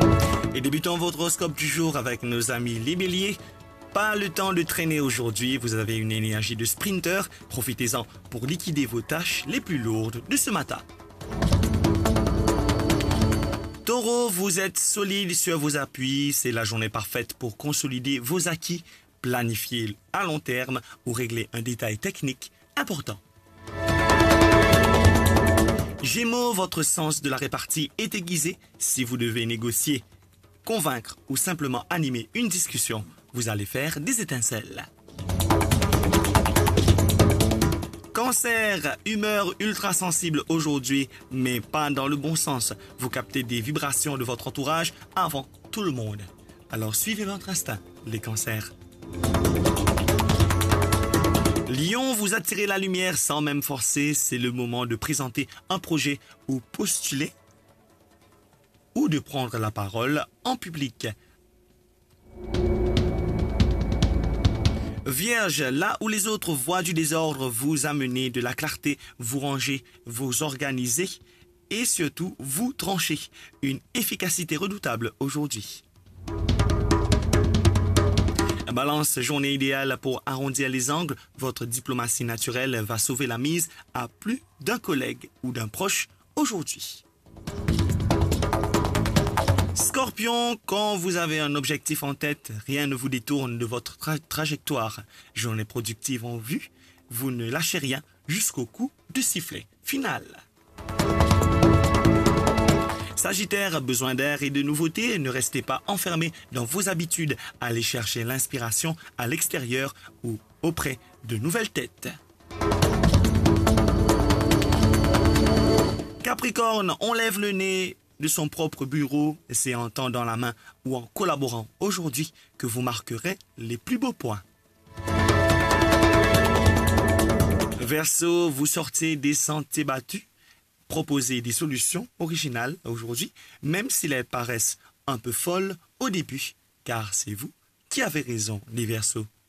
Et débutons votre horoscope du jour avec nos amis les béliers. Pas le temps de traîner aujourd'hui, vous avez une énergie de sprinter, profitez-en pour liquider vos tâches les plus lourdes de ce matin. Taureau, vous êtes solide sur vos appuis, c'est la journée parfaite pour consolider vos acquis, planifier à long terme ou régler un détail technique important. Gémeaux, votre sens de la répartie est aiguisé. Si vous devez négocier, convaincre ou simplement animer une discussion, vous allez faire des étincelles. Cancer, humeur ultra sensible aujourd'hui, mais pas dans le bon sens. Vous captez des vibrations de votre entourage avant tout le monde. Alors suivez votre instinct, les cancers. Lion, vous attirez la lumière sans même forcer. C'est le moment de présenter un projet ou postuler ou de prendre la parole en public. Vierge, là où les autres voient du désordre, vous amenez de la clarté, vous rangez, vous organisez et surtout vous tranchez. Une efficacité redoutable aujourd'hui. Balance, journée idéale pour arrondir les angles. Votre diplomatie naturelle va sauver la mise à plus d'un collègue ou d'un proche aujourd'hui. Scorpion, quand vous avez un objectif en tête, rien ne vous détourne de votre trajectoire. Journée productive en vue, vous ne lâchez rien jusqu'au coup de sifflet final. Sagittaire, besoin d'air et de nouveautés, ne restez pas enfermé dans vos habitudes. Allez chercher l'inspiration à l'extérieur ou auprès de nouvelles têtes. Capricorne, on lève le nez de son propre bureau, c'est en tendant la main ou en collaborant aujourd'hui que vous marquerez les plus beaux points. Verseau, vous sortez des sentiers battus. Proposez des solutions originales aujourd'hui, même si elles paraissent un peu folles au début, car c'est vous qui avez raison, les Verseaux.